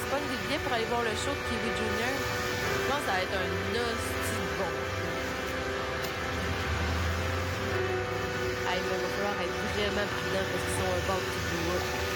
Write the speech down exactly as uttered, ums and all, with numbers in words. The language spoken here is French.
se pogne des billets pour aller voir le show de Kiwi Junior. Je pense que ça va être un hostie de bon. Ah, il va falloir être vraiment prudent parce qu'ils sont about to blow up.